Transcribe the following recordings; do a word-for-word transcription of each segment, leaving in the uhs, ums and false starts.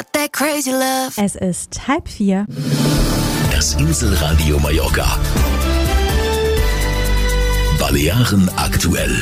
got that crazy love. Es ist halb vier. Das Inselradio Mallorca. Balearen aktuell.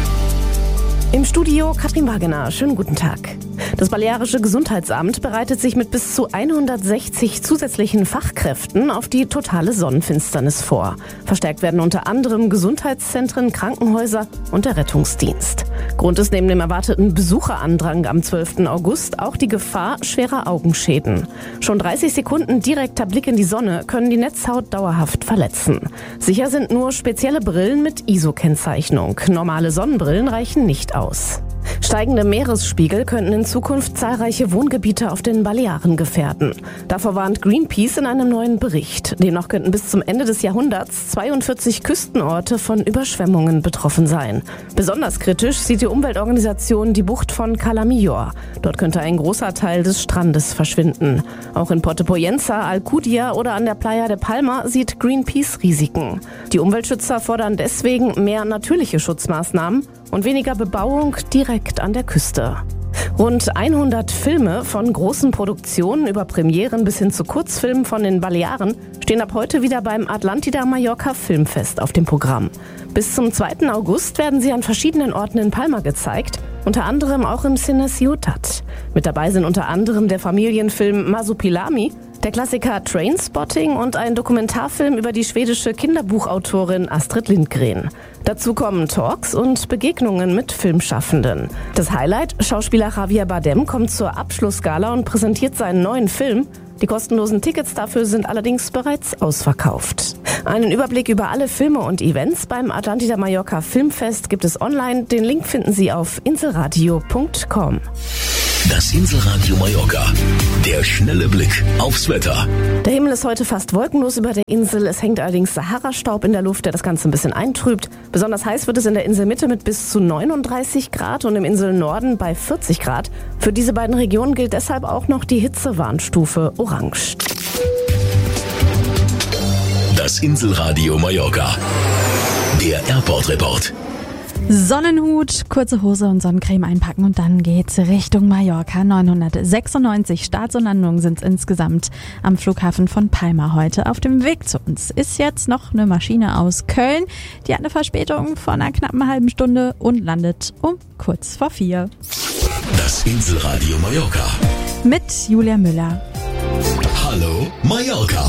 Im Studio Katrin Wagener. Schönen guten Tag. Das Balearische Gesundheitsamt bereitet sich mit bis zu hundertsechzig zusätzlichen Fachkräften auf die totale Sonnenfinsternis vor. Verstärkt werden unter anderem Gesundheitszentren, Krankenhäuser und der Rettungsdienst. Grund ist neben dem erwarteten Besucherandrang am zwölften August auch die Gefahr schwerer Augenschäden. Schon dreißig Sekunden direkter Blick in die Sonne können die Netzhaut dauerhaft verletzen. Sicher sind nur spezielle Brillen mit I S O-Kennzeichnung. Normale Sonnenbrillen reichen nicht aus. Steigende Meeresspiegel könnten in Zukunft zahlreiche Wohngebiete auf den Balearen gefährden. Davor warnt Greenpeace in einem neuen Bericht. Demnach könnten bis zum Ende des Jahrhunderts zweiundvierzig Küstenorte von Überschwemmungen betroffen sein. Besonders kritisch sieht die Umweltorganisation die Bucht von Cala Millor. Dort könnte ein großer Teil des Strandes verschwinden. Auch in Porto Poyenza, Alcudia oder an der Playa de Palma sieht Greenpeace Risiken. Die Umweltschützer fordern deswegen mehr natürliche Schutzmaßnahmen und weniger Bebauung direkt an der Küste. Rund hundert Filme von großen Produktionen über Premieren bis hin zu Kurzfilmen von den Balearen stehen ab heute wieder beim Atlantida Mallorca Filmfest auf dem Programm. Bis zum zweiten August werden sie an verschiedenen Orten in Palma gezeigt, unter anderem auch im Cine Ciutat. Mit dabei sind unter anderem der Familienfilm Masupilami, der Klassiker Trainspotting und ein Dokumentarfilm über die schwedische Kinderbuchautorin Astrid Lindgren. Dazu kommen Talks und Begegnungen mit Filmschaffenden. Das Highlight, Schauspieler Javier Bardem, kommt zur Abschlussgala und präsentiert seinen neuen Film. Die kostenlosen Tickets dafür sind allerdings bereits ausverkauft. Einen Überblick über alle Filme und Events beim Atlantida Mallorca Filmfest gibt es online. Den Link finden Sie auf inselradio punkt com. Das Inselradio Mallorca. Der schnelle Blick aufs Wetter. Der Himmel ist heute fast wolkenlos über der Insel. Es hängt allerdings Sahara-Staub in der Luft, der das Ganze ein bisschen eintrübt. Besonders heiß wird es in der Inselmitte mit bis zu neununddreißig Grad und im Inselnorden bei vierzig Grad. Für diese beiden Regionen gilt deshalb auch noch die Hitzewarnstufe Orange. Das Inselradio Mallorca. Der Airport Report. Sonnenhut, kurze Hose und Sonnencreme einpacken und dann geht's Richtung Mallorca. neunhundertsechsundneunzig Starts und Landungen sind insgesamt am Flughafen von Palma heute. Auf dem Weg zu uns ist jetzt noch eine Maschine aus Köln. Die hat eine Verspätung von einer knappen halben Stunde und landet um kurz vor vier. Das Inselradio Mallorca. Mit Julia Müller. Hallo Mallorca.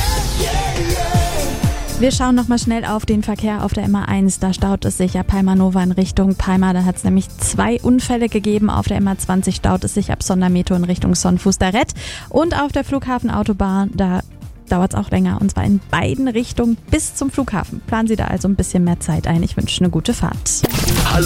Wir schauen nochmal schnell auf den Verkehr auf der M A eins. Da staut es sich ab Palma Nova in Richtung Palma. Da hat es nämlich zwei Unfälle gegeben. Auf der M A zwanzig staut es sich ab Sondermeto in Richtung Son Fustaret. Und auf der Flughafenautobahn, da dauert es auch länger. Und zwar in beiden Richtungen bis zum Flughafen. Planen Sie da also ein bisschen mehr Zeit ein. Ich wünsche eine gute Fahrt.